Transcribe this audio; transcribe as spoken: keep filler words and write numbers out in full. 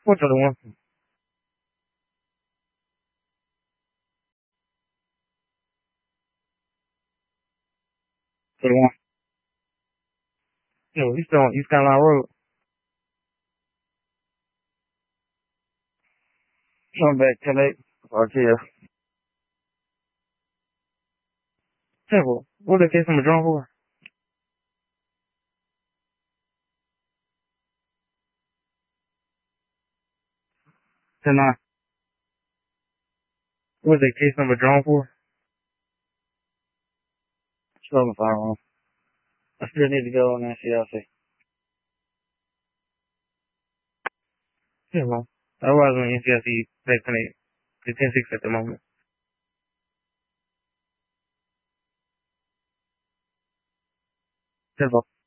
What's the other one? The one. No, he's still on East Carolina Road. Come back to that. Or to Temple. What the case number drawn for? Tonight. What's the case number drawn for? Stolen firearm. I still need to go on that C L C. Yeah, man. Otherwise, on N C S E, vaccinate. The ten six at the moment. Temple.